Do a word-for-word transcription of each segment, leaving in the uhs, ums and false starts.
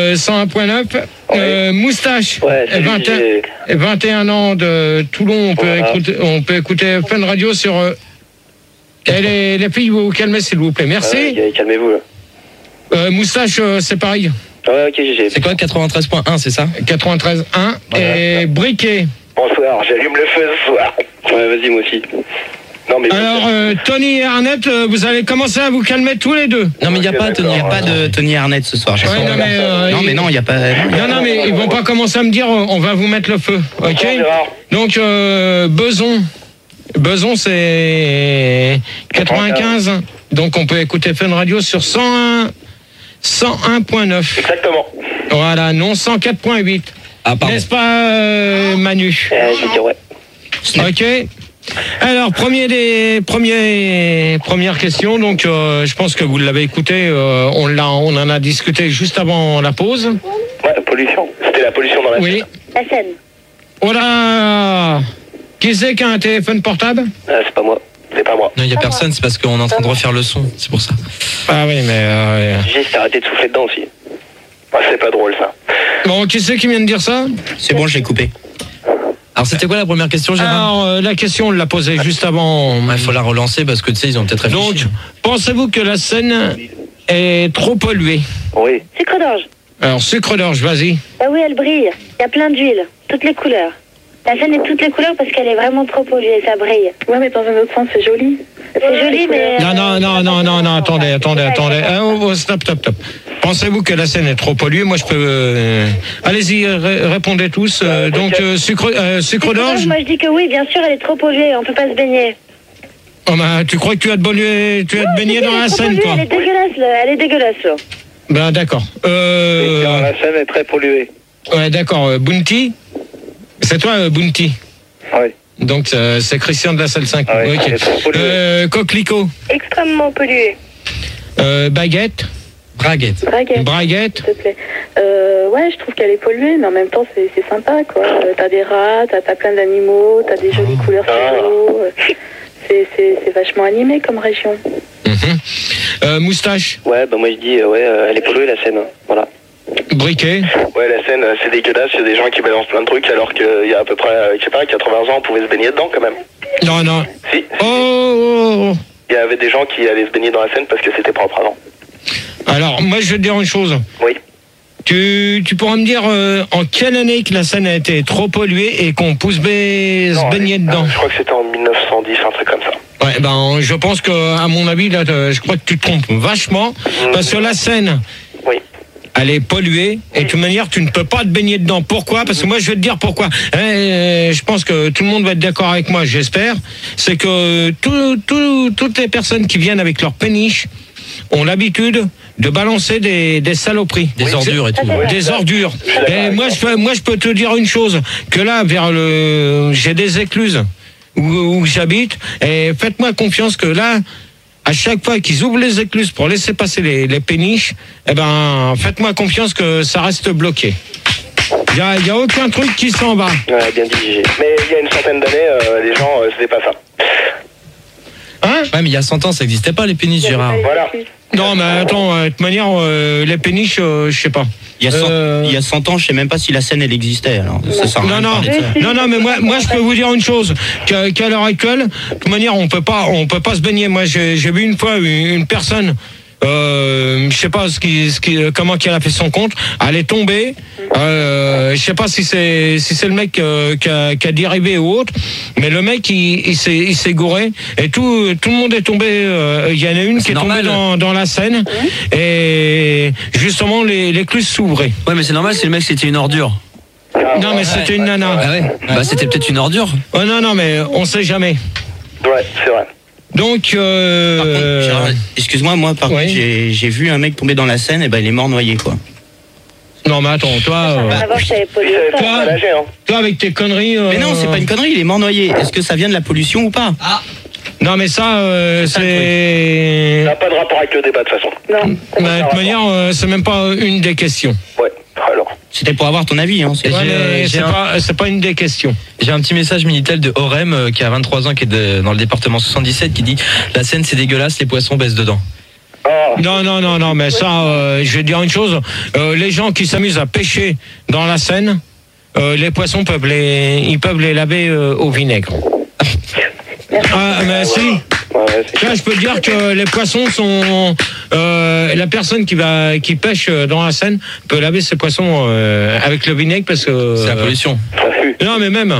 Euh, cent un point neuf. Euh, Ouais. Moustache. Ouais, Et vingt et un, j'ai- et vingt et un ans de Toulon. On peut, Voilà. écouter, on peut écouter Fun Radio sur. Euh, et les, les filles, vous vous calmez s'il vous plaît. Merci. Ouais, calmez-vous là. Euh, Moustache, euh, c'est pareil. Ouais, ok, j'ai. C'est quoi quatre-vingt-treize point un, c'est ça? quatre-vingt-treize un. Voilà. Et Briquet. Bonsoir, j'allume le feu ce soir. Ouais, vas-y, moi aussi. Non, mais. Alors, euh, Tony et Arnett, euh, vous allez commencer à vous calmer tous les deux. Non, mais il n'y a Ok, pas, Tony, y a d'accord. pas de Tony Arnett ce soir. Ouais, non, mais, euh, non, il- mais non, il n'y a pas. Non, non, mais ils vont pas commencer à me dire euh, on va vous mettre le feu. Ok. Bonsoir, Gérard. Donc, euh, Beson. Beson, c'est quatre-vingt-quinze. Donc, on peut écouter Fun Radio sur cent un, cent un point neuf. Exactement. Voilà, non cent quatre point huit. Ah, pardon. N'est-ce pas, euh, Manu? Eh, je vais dire ouais. Ok. Alors, premier des premiers première question. Donc, euh, je pense que vous l'avez écouté. euh, on l'a, on en a discuté juste avant la pause. Ouais, pollution. C'était la pollution dans la Oui. Seine. La Seine. Oh là! Qui c'est qui a un téléphone portable? Ah, c'est pas moi. C'est pas moi. Non, il n'y a personne, c'est parce qu'on est en train de refaire le son, c'est pour ça. Ah oui, mais euh, Juste arrêté de souffler dedans aussi. Ah, c'est pas drôle ça. bon, qui c'est qui vient de dire ça? C'est bon, je l'ai coupé. Alors, c'était quoi la première question, Gérard? Alors, euh, la question, on l'a posée juste avant. Il faut la relancer parce que tu sais, ils ont peut-être réfléchi. Donc, pensez-vous que la Seine est trop polluée? Oui. Sucre d'orge. Alors, sucre d'orge, vas-y. Bah oui, elle brille. Il y a plein d'huile. Toutes les couleurs. La Seine est toutes les couleurs parce qu'elle est vraiment trop polluée. Ça brille. Ouais, mais dans un autre sens, c'est joli. C'est joli, mais... Non, non, non, non, non, non, attendez, attendez, attendez. Ah, oh, oh, stop, stop, stop. Pensez-vous que la Seine est trop polluée? Moi, je peux... euh, Allez-y, ré- répondez tous. Euh, donc, euh, sucre, euh, sucre Sucre d'orge? Moi, je dis que oui, bien sûr, elle est trop polluée. On peut pas se baigner. Oh, bah, tu crois que tu vas te baigner, tu vas te baigner Si, dans elle est la trop Seine, polluée, toi? Elle est dégueulasse, là. Elle est dégueulasse, là. Ben, d'accord. Euh... La Seine est très polluée. Ouais, d'accord. Euh, Bounty? C'est toi, euh, Bounty? Oui. Donc, euh, c'est Christian de la salle cinq. Ah ouais, Ok. elle est trop polluée. Euh, Coquelicot? Extrêmement polluée. Euh, Baguette? Braguette. Braguette, Braguette? s'il te plaît. Euh, ouais, je trouve qu'elle est polluée, mais en même temps, c'est c'est sympa, quoi. Euh, T'as des rats, t'as t'as plein d'animaux, t'as des jolies couleurs sur Ah. l'eau. euh, C'est c'est- c'est vachement animé comme région. Mhm. Euh, Moustache? Ouais, bah moi je dis, euh, ouais, euh, elle est polluée la Seine. Voilà. Briquet? Ouais, la Seine, euh, c'est dégueulasse. Il y a des gens qui balancent plein de trucs alors qu'il y a à peu près, euh, je sais pas, quatre-vingts ans, on pouvait se baigner dedans quand même. Non, non. Si. Oh, oh, oh. Il y avait des gens qui allaient se baigner dans la Seine parce que c'était propre avant. Alors, moi, je vais te dire une chose. Oui. Tu, tu pourras me dire euh, en quelle année que la Seine a été trop polluée et qu'on pousse ba- Non, se baigner euh, dedans? Je crois que c'était en mille neuf cent dix, un truc comme ça. Ouais, ben, je pense que, à mon avis, là, te- je crois que tu te trompes vachement. Parce que la Seine, Oui. elle est polluée et de toute manière, tu ne peux pas te baigner dedans. Pourquoi? Parce que moi, je vais te dire pourquoi. Hein, euh, je pense que tout le monde va être d'accord avec moi, j'espère. C'est que tout, tout, toutes les personnes qui viennent avec leur péniche ont l'habitude de balancer des, des saloperies. Des ordures et tout. Ouais. Des ordures. Et moi, je peux, moi, je peux te dire une chose, que là, vers le, j'ai des écluses où, où j'habite, et faites-moi confiance que là, à chaque fois qu'ils ouvrent les écluses pour laisser passer les, les péniches, eh ben, faites-moi confiance que ça reste bloqué. Il y a, il y a aucun truc qui s'en va. Ouais, bien dit, Gigi. Mais il y a une centaine d'années, euh, les gens, euh, c'était pas ça. Hein? Ouais, mais il y a cent ans, ça n'existait pas, les pénis, Gérard. Voilà. Non, mais attends, euh, de toute manière, euh, les péniches, euh, je sais pas. Il y, a cent, Euh, il y a cent ans, je sais même pas si la Seine elle existait. Alors, ça sert à Non, rien de non, parler de ça. non, non, mais moi, moi, je peux vous dire une chose, qu'à, qu'à l'heure actuelle, de toute manière, on peut pas, on peut pas se baigner. Moi, j'ai, j'ai vu une fois une, une personne, euh, je sais pas ce qui, ce qui, comment qu'elle a fait son compte, elle est tombée. Euh, je sais pas si c'est, si c'est le mec euh, qui, a, qui a dérivé ou autre, mais le mec, il, il s'est, il s'est gouré et tout, tout le monde est tombé. euh, Il y en a une qui est normal. tombée dans, dans la Seine et justement les, l'écluse s'ouvraient. Ouais, mais c'est normal si le mec c'était une ordure. Non, mais c'était une nana. Ah ouais. Bah, c'était peut-être une ordure. Oh non, non, mais on sait jamais. Ouais, c'est vrai. Donc, euh, Par contre, Gérard, excuse-moi, moi par oui. contre, j'ai j'ai vu un mec tomber dans la Seine, et ben il est mort noyé quoi. non, mais attends, toi, euh, Avant, je savais pas Il savait de pas Toi- nager, hein. toi avec tes conneries. euh, Mais non, c'est pas une connerie, il est mort noyé. Est-ce que ça vient de la pollution ou pas? Non, mais ça, euh, C'est ça, le c'est. Ça n'a pas de rapport avec le débat de toute façon. Non. Mais de toute manière, euh, c'est même pas une des questions. Ouais, alors. C'était pour avoir ton avis. Hein, c'est- Et Ouais, j'ai, mais euh, c'est j'ai un- pas, c'est pas une des questions. J'ai un petit message Minitel de Orem euh, qui a vingt-trois ans, qui est de- dans le département soixante-dix-sept, qui dit: la Seine c'est dégueulasse, les poissons baissent dedans. Oh. Non, non, non, non, mais ça, euh, je vais dire une chose. Euh, les gens qui s'amusent à pêcher dans la Seine, euh, les poissons peuvent les, ils peuvent les laver euh, au vinaigre. Ah, mais si. Ouais, ouais, c'est Là, je peux te dire que les poissons sont. Euh, la personne qui va, qui pêche dans la Seine peut laver ses poissons euh, avec le vinaigre parce que. C'est la pollution. ça pue. Non, mais même.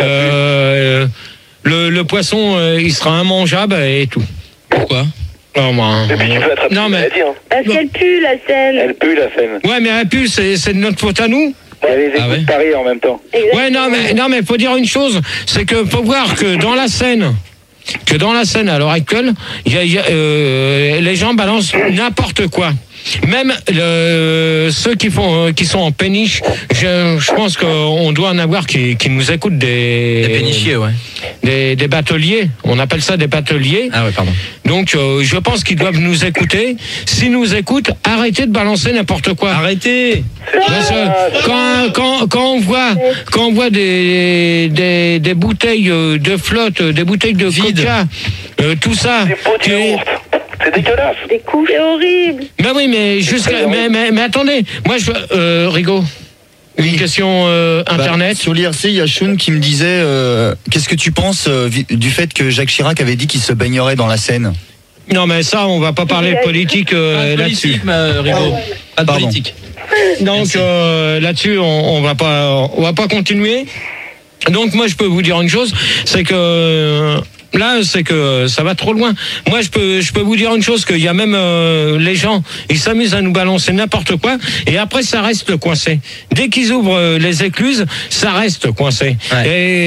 Euh, le, le poisson, euh, il sera immangeable et tout. Pourquoi? Non, moi, Et puis tu peux attraper non, une mais. maladie, hein. Parce qu'elle pue, la Seine. Elle pue la Seine. Ouais, mais la puce, c'est c'est de notre faute à nous. Il y a les écoutes Ah ouais. de Paris en même temps. Ouais, non, mais non, mais faut dire une chose, c'est que faut voir que dans la Seine, que dans la Seine à l'heure actuelle, il y a, il y a, euh, les gens balancent n'importe quoi. Même le, ceux qui font, euh, qui sont en péniche, je, je pense qu'on doit en avoir qui, qui nous écoutent des, Des pénichiers, ouais. des, des bateliers. On appelle ça des bateliers. Ah ouais, pardon. Donc, euh, je pense qu'ils doivent nous écouter. S'ils nous écoutent, arrêtez de balancer n'importe quoi. Arrêtez. Parce que quand, quand, quand on voit, quand on voit des, des, des bouteilles euh, de flotte, euh, des bouteilles de Vide. coca, euh, tout ça. Des pots de qui- yaourt. C'est dégueulasse. Des couches. C'est horrible. Mais oui, mais jusqu'à, mais, mais, mais attendez, moi je veux, euh, Rigaud, une Oui. question euh, Bah, internet. sur l'I R C, il y a Sean qui me disait euh, qu'est-ce que tu penses euh, vi- du fait que Jacques Chirac avait dit qu'il se baignerait dans la Seine? Non, mais ça, on va pas parler de politique euh, Pas de là-dessus. politique, ma Rigaud. Pas de Pardon. politique. Donc euh, là-dessus, on, on va pas, on va pas continuer. Donc moi, je peux vous dire une chose, c'est que euh, là, c'est que ça va trop loin. Moi, je peux, je peux vous dire une chose, qu'il y a même euh, les gens, ils s'amusent à nous balancer n'importe quoi, et après, ça reste coincé. Dès qu'ils ouvrent euh, les écluses, ça reste coincé. Ouais.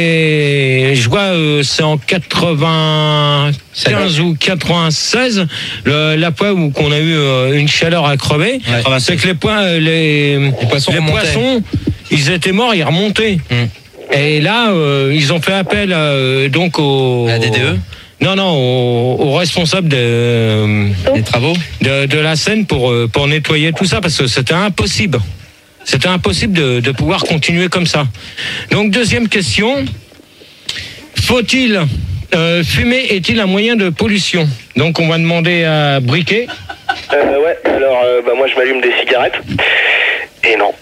Et je vois, euh, c'est en quatre-vingt-quinze ou quatre-vingt-seize, le, la fois où qu'on a eu euh, une chaleur à crever, Ouais. c'est que les, points, les, Les poissons les remontaient. poissons, ils étaient morts, ils remontaient. Mm. Et là, euh, ils ont fait appel euh, donc au La D D E? Non, non, aux, aux responsables de, Les travaux? de de la Seine pour euh, pour nettoyer tout ça parce que c'était impossible. C'était impossible de, de pouvoir continuer comme ça. Donc deuxième question, faut-il euh, fumer est-il un moyen de pollution? Donc on va demander à Briquet. Euh, ouais, alors euh, bah, moi je m'allume des cigarettes. Et non.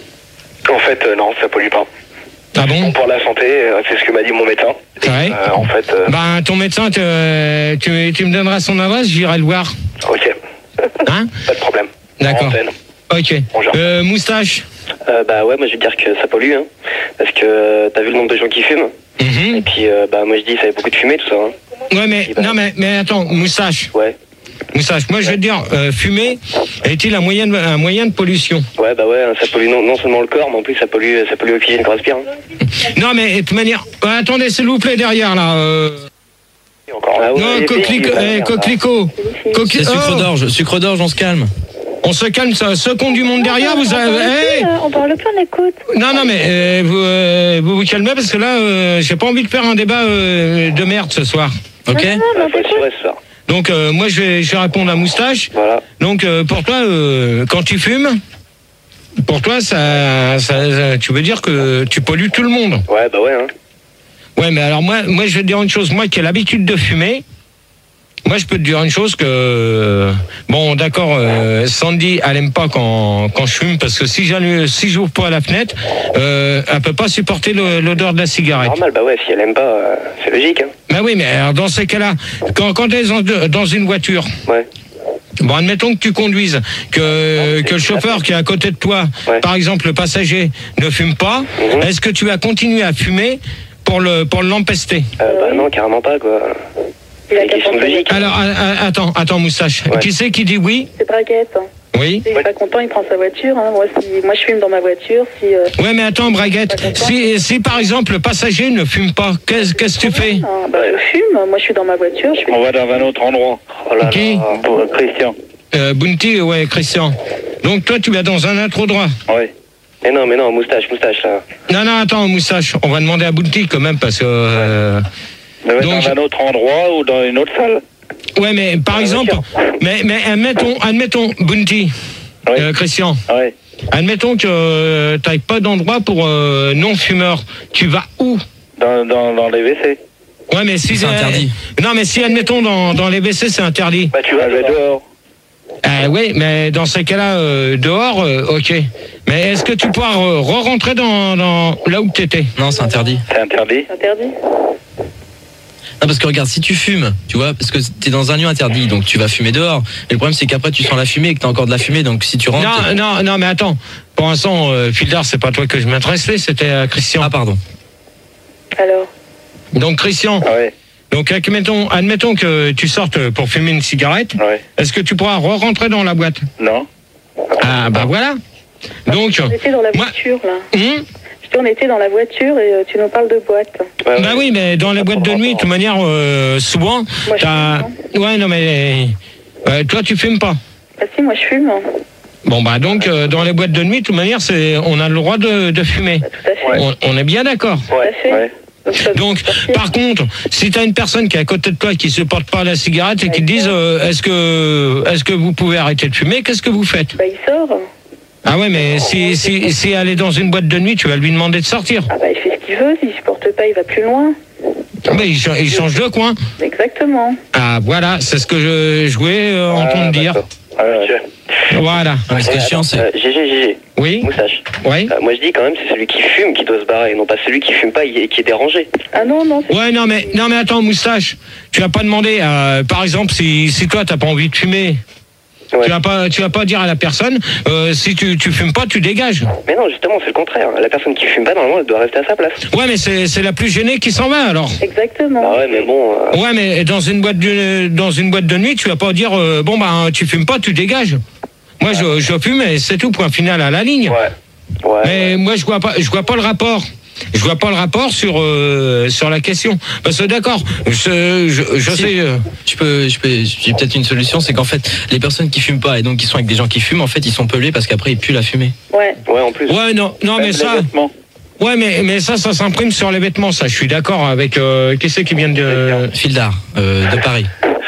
En fait, euh, non, ça pollue pas. Ah bon? Bon pour la santé, euh, c'est ce que m'a dit mon médecin. Ouais. Euh, en fait, euh, Ben ton médecin, te- tu, tu me donneras son adresse, j'irai le voir. ok, Hein? pas de problème. D'accord. Antenne. Ok. Bonjour. Euh, moustache. Euh, bah ouais, moi je vais dire que ça pollue, hein. Parce que euh, t'as vu le nombre de gens qui fument. Mhm. Et puis, euh, bah moi je dis, ça fait beaucoup de fumée tout ça. Hein. Ouais, mais non, mais mais attends, moustache. Ouais. Moustache. Moi, je vais te dire, euh, fumer est-il un moyen de, un moyen de pollution? Ouais, bah ouais, ça pollue non, non seulement le corps, mais en plus ça pollue, ça pollue l'oxygène qu'on respire. Hein. Non, mais de toute manière. euh, attendez, s'il vous plaît, derrière là. Euh... Et encore, ah ouais, non, les filles, coquelicot. bah, eh, merde. coquelicot. Coqui- C'est sucre oh, d'orge. Sucre d'orge, on se calme. on se calme, ça. Ceux qui ont du monde derrière, vous On parle avez. plus, eh, euh, on parle plus, on écoute. non, non, mais euh, vous, euh, vous vous calmez parce que là, euh, j'ai pas envie de faire un débat euh, de merde ce soir. Ok? Non, non, Ah, non, faut être t'écoutes. sûr ce soir. Donc, euh, moi, je vais, je vais répondre à moustache. Voilà. Donc, euh, pour toi, euh, quand tu fumes, pour toi, ça, ça, ça- tu veux dire que tu pollues tout le monde. Ouais, bah ouais, hein. Ouais, mais alors moi, moi, je vais te dire une chose. Moi, qui ai l'habitude de fumer, moi, je peux te dire une chose que bon, d'accord, euh, Sandy, elle aime pas quand quand je fume parce que si j'allume, si j'ouvre pas la fenêtre, euh, elle peut pas supporter le- l'odeur de la cigarette. Normal, bah ouais, si elle aime pas, euh, c'est logique, hein. Ben oui, mais alors, dans ces cas-là, quand quand t'es dans, dans une voiture. Ouais. Bon, admettons que tu conduises, que, que le chauffeur qui est à côté de toi, Ouais. par exemple le passager, ne fume pas, Mhm. est-ce que tu vas continuer à fumer pour le pour l'empester? Euh, bah non, carrément pas, quoi. Il a C'est une question de qu'à logique. Alors, a- a- attends, attends, moustache. Ouais. Qui c'est qui dit oui? C'est braguette. Hein. Oui. S'il est pas content, il prend sa voiture. Hein. Moi, si, moi, je fume dans ma voiture. Si, euh, Ouais, mais attends, Braguette. Si, si par exemple le passager ne fume pas, qu'est-ce qu'est-ce que tu fais? ah, bah, je fume. Moi, je suis dans ma voiture. Je fais... On va dans un autre endroit. Oh là Qui? là. Pour Christian. euh, Bounty, ouais, Christian. Donc toi, tu vas dans un autre endroit. Ouais. Mais non, mais non, moustache, moustache, là. Non, non, attends, moustache. On va demander à Bounty quand même parce que. euh, Mais Donc- dans un autre endroit ou dans une autre salle. Ouais, mais par Ah, exemple, mais, mais admettons, admettons, Bounty, Oui. euh, Christian, Ouais. admettons que tu n'aies pas d'endroit pour euh, non-fumeurs. Tu vas où? Dans, dans, dans les W C. Ouais, mais si C'est interdit. Non, mais si admettons dans, dans les W C c'est interdit. Bah tu vas dehors. Ah oui, mais dans ces cas-là, euh, dehors, euh, ok. Mais est-ce que tu pourras re- re-rentrer dans, dans là où tu étais? Non, c'est interdit. C'est interdit. Interdit. Non, parce que regarde, si tu fumes, tu vois, parce que t'es dans un lieu interdit, donc tu vas fumer dehors. Et le problème, c'est qu'après, tu sens la fumée et que t'as encore de la fumée, donc si tu rentres. Non, non, non, mais attends. Pour l'instant, euh, Fildar, c'est pas toi que je m'intéressais, c'était euh, Christian. Ah, pardon. Alors. Donc Christian, Ah ouais. donc admettons, admettons que tu sortes pour fumer une cigarette. Ouais. Est-ce que tu pourras re-rentrer dans la boîte? Non. Ah bah voilà. Donc, On était dans la moi- voiture, là. hum, Je dis, on était dans la voiture et euh, tu nous parles de boîte. Ouais, ouais. bah oui, mais dans les boîtes de nuit, de toute manière, euh, souvent, Moi, je t'as. fume, Ouais, non mais euh, toi, tu fumes pas. Ah si, moi je fume. Bon bah donc euh, dans les boîtes de nuit, de toute manière, c'est, on a le droit de, de fumer. Tout à fait. Ouais. On, on est bien d'accord. Ouais. fait. Ouais. Donc, ça- Donc, par contre, si tu as une personne qui est à côté de toi qui supporte pas la cigarette et qui te dise euh, est-ce que est-ce que vous pouvez arrêter de fumer, qu'est-ce que vous faites? Bah il sort. Ah ouais, mais si si si elle est dans une boîte de nuit, tu vas lui demander de sortir. Ah bah il fait ce qu'il veut, s'il supporte pas, il va plus loin. Mais il, cha- il change de coin. Exactement. Ah voilà, c'est ce que je, je voulais euh, entendre Ah, dire. d'accord. Ah, ouais. Voilà. Non, mais ce qui est chiant, c'est. Euh, G G, G G, Oui, moustache. oui. Euh, moi je dis quand même c'est celui qui fume qui doit se barrer, non pas celui qui fume pas et qui est dérangé. Ah non, non, c'est Ouais, non mais non mais attends, moustache. Tu vas pas demander, euh, par exemple, si si toi t'as pas envie de fumer. Ouais. Tu vas pas, tu vas pas dire à la personne, euh, si tu, tu fumes pas, tu dégages. Mais non, justement, c'est le contraire. La personne qui fume pas, normalement, elle doit rester à sa place. Ouais, mais c'est, c'est la plus gênée qui s'en va alors. exactement. Ah ouais, mais bon. euh, Ouais, mais dans une boîte de, dans une boîte de nuit, tu vas pas dire, euh, bon bah tu fumes pas, tu dégages. Moi, je, je fume et c'est tout, point final à la ligne. Ouais. Ouais. Mais moi, je vois pas, je vois pas le rapport. Je vois pas le rapport sur euh, sur la question. Parce que d'accord, je, je, je Si. sais. euh, Je peux, je peux, j'ai peut-être une solution, c'est qu'en fait, les personnes qui fument pas et donc qui sont avec des gens qui fument, en fait, ils sont pelés parce qu'après ils puent la fumée. Ouais. Ouais, en plus. Ouais, non, non, mais Même ça. les vêtements. Ouais, mais mais ça, ça s'imprime sur les vêtements. Ça, je suis d'accord avec. Euh, qui c'est qui vient de. Fildar, euh, de Paris.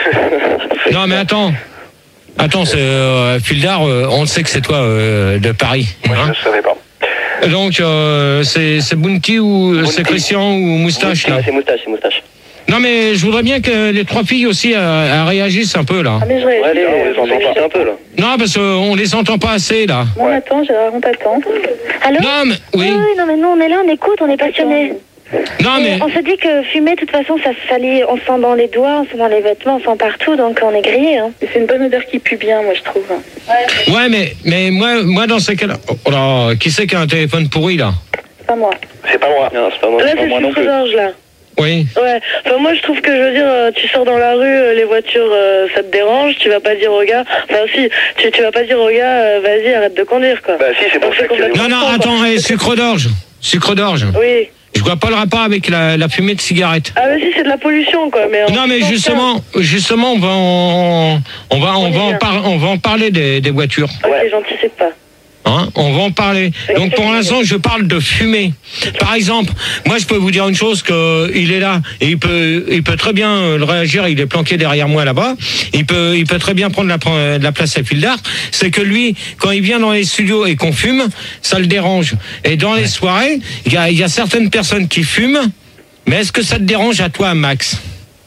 Non, mais attends. Attends, c'est euh, Fildar, euh, on le sait que c'est toi euh, de Paris. Ouais, hein. je savais pas. Donc, euh, c'est c'est Bounty ou Bounty. c'est Christian ou Moustache là. Ouais, c'est moustache, c'est moustache. Non, mais je voudrais bien que les trois filles aussi euh, elles réagissent un peu là. Ah mais je réagis. Ouais, allez, on les entend parler un peu là. Non, parce qu'on les entend pas assez là. Bon, on attend, Gérard, on t'attend. Allô? Non, mais oui. Oui, non, mais nous, on est là, on écoute, on est passionnés. Non, Et mais on se dit que fumer, de toute façon, ça se salit, on sent dans les doigts, on sent dans les vêtements, on sent partout, donc on est grillé. Hein. Mais c'est une bonne odeur qui pue bien, moi je trouve. ouais, mais mais moi moi dans ces cas-là. Oh là, qui c'est qui a un téléphone pourri là? C'est pas moi. C'est pas moi. Non, c'est pas moi. Là, c'est pas c'est moi le non plus. sucre-gorge, là. Oui. Ouais. Enfin, moi, je trouve que, je veux dire, euh, tu sors dans la rue, euh, les voitures, euh, ça te dérange, tu vas pas dire au gars... Enfin, si, tu, tu vas pas dire au gars, euh, vas-y, arrête de conduire, quoi. Bah si, c'est pour Donc, ça c'est que... complètement- Non, non, attends, hey, sucre d'orge. Sucre d'orge. Oui. Je vois pas le rapport avec la, la fumée de cigarette. Ah, mais si, c'est de la pollution, quoi. Mais en- Non, mais en- justement, justement, on va en, on va, on On y va en, vient. par- on va en parler des, des voitures. Ok, Ouais. j'anticipe pas. Hein, on va en parler. Donc pour l'instant, je parle de fumée. Par exemple, moi, je peux vous dire une chose, que il est là et il peut, il peut très bien euh, le réagir. Il est planqué derrière moi là-bas. Il peut, il peut très bien prendre la, de la place à Fildar. C'est que lui, quand il vient dans les studios et qu'on fume, ça le dérange. Et dans les soirées, il y a, il y a certaines personnes qui fument. Mais est-ce que ça te dérange à toi, Max?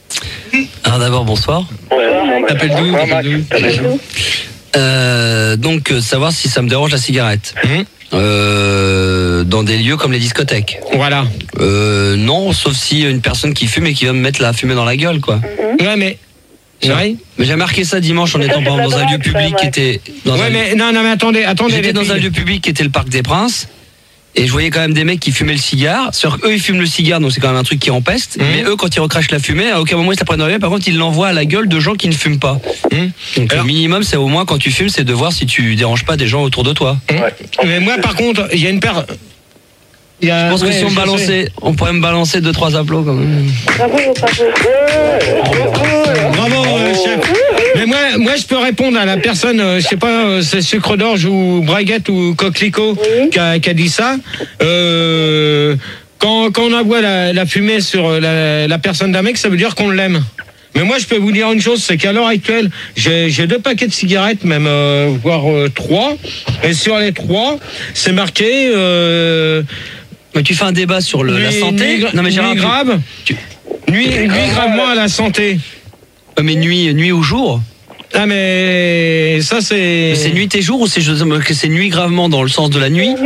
Alors d'abord, bonsoir. Ouais, T'appelles d'où, Ouais, t'appelles d'où Max, t'appelles d'où Euh, donc, euh, savoir si ça me dérange la cigarette. Hum, Euh, dans des lieux comme les discothèques. Voilà. Euh, non, sauf si une personne qui fume et qui va me mettre la fumée dans la gueule, quoi. Ouais, mais. Ouais. Mais j'ai marqué ça dimanche en Mais ça, étant c'est par de la exemple, dans un lieu drogue, ça, public qui ouais. était dans Ouais, un mais non, non, mais attendez, attendez. J'étais les dans un filles. lieu public qui était le Parc des Princes. Et je voyais quand même des mecs qui fumaient le cigare. Sur eux, ils fument le cigare, donc c'est quand même un truc qui empeste. Mmh. Mais eux, quand ils recrachent la fumée, à aucun moment ils se la prennent dans la gueule. Par contre, ils l'envoient à la gueule de gens qui ne fument pas. Mmh. Donc Alors- le minimum, c'est au moins quand tu fumes, c'est de voir si tu déranges pas des gens autour de toi. Hum. Ouais. Mais moi, par contre, il y a une paire. Il y a- Je pense que ouais, si on je sais. balançait, on pourrait me balancer deux trois applaudissements quand même. Bravo, bravo. Bravo, euh, chef. Mais moi, moi, je peux répondre à la personne, euh, je sais pas, euh, c'est Sucre d'Orge ou Braguette ou Coquelicot Oui. qui, a, qui a dit ça. Euh, quand, quand on envoie la, la fumée sur la, la personne d'un mec, ça veut dire qu'on l'aime. Mais moi, je peux vous dire une chose, c'est qu'à l'heure actuelle, j'ai j'ai deux paquets de cigarettes, même euh, voire euh, trois. Et sur les trois, c'est marqué. Euh, Mais tu fais un débat sur le, la nuit- santé. nuit- Non mais Gérard, nuit tu- grave. tu- Nuit, nuit gravement à la santé. Ouais, mais nuit, nuit ou jour. Ah mais ça c'est. C'est nuit et jour ou c'est, je- que c'est nuit gravement dans le sens de la nuit?